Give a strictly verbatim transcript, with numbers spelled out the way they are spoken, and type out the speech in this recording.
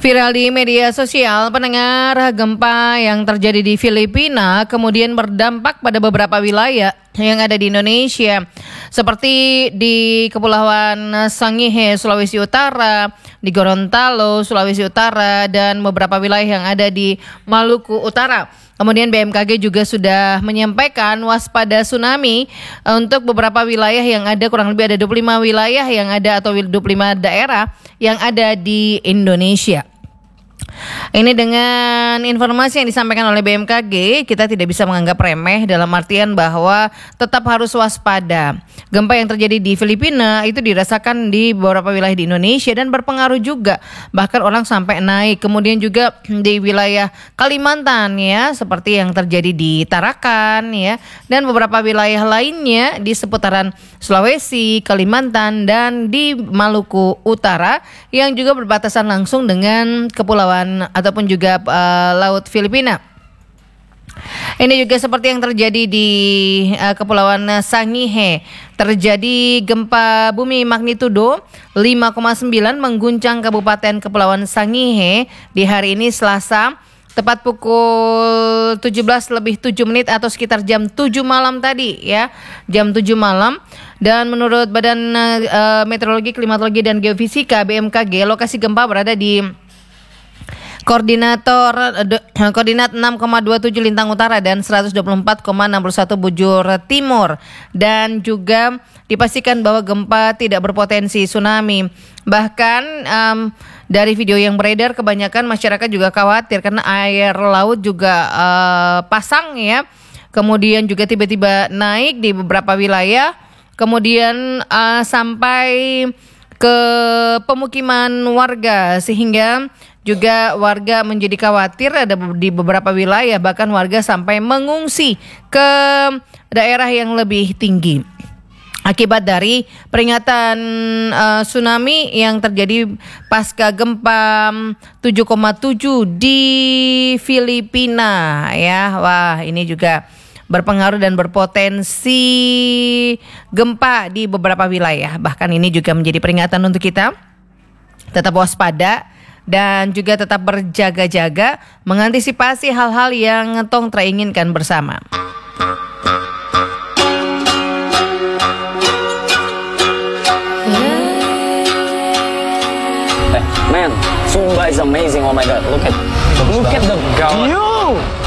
Viral di media sosial, pendengar, gempa yang terjadi di Filipina kemudian berdampak pada beberapa wilayah yang ada di Indonesia, seperti di Kepulauan Sangihe, Sulawesi Utara, di Gorontalo, Sulawesi Utara, dan beberapa wilayah yang ada di Maluku Utara. Kemudian B M K G juga sudah menyampaikan waspada tsunami untuk beberapa wilayah yang ada, kurang lebih ada dua puluh lima wilayah yang ada atau dua puluh lima daerah yang ada di Indonesia. Ini dengan informasi yang disampaikan oleh B M K G, kita tidak bisa menganggap remeh dalam artian bahwa tetap harus waspada. Gempa yang terjadi di Filipina itu dirasakan di beberapa wilayah di Indonesia dan berpengaruh juga, bahkan orang sampai naik. Kemudian juga di wilayah Kalimantan ya, seperti yang terjadi di Tarakan ya, dan beberapa wilayah lainnya di seputaran Sulawesi, Kalimantan, dan di Maluku Utara yang juga berbatasan langsung dengan kepulauan ataupun juga uh, Laut Filipina. Ini juga seperti yang terjadi di uh, Kepulauan Sangihe. Terjadi gempa bumi magnitudo lima koma sembilan mengguncang Kabupaten Kepulauan Sangihe di hari ini Selasa, tepat pukul tujuh belas lebih tujuh menit atau sekitar jam tujuh malam tadi ya, jam tujuh malam. Dan menurut Badan uh, Meteorologi, Klimatologi dan Geofisika B M K G, lokasi gempa berada di Koordinator de, koordinat enam koma dua tujuh Lintang Utara dan seratus dua puluh empat koma enam satu Bujur Timur, dan juga dipastikan bahwa gempa tidak berpotensi tsunami. Bahkan um, dari video yang beredar, kebanyakan masyarakat juga khawatir karena air laut juga uh, pasang ya, kemudian juga tiba-tiba naik di beberapa wilayah, kemudian uh, sampai ke pemukiman warga, sehingga juga warga menjadi khawatir. Ada di beberapa wilayah bahkan warga sampai mengungsi ke daerah yang lebih tinggi akibat dari peringatan uh, tsunami yang terjadi pasca gempa tujuh koma tujuh di Filipina ya. Wah, ini juga berpengaruh dan berpotensi gempa di beberapa wilayah. Bahkan ini juga menjadi peringatan untuk kita tetap waspada dan juga tetap berjaga-jaga mengantisipasi hal-hal yang tong teringinkan bersama. Hey, man, Sumba is amazing. Oh my God, look at look at the view.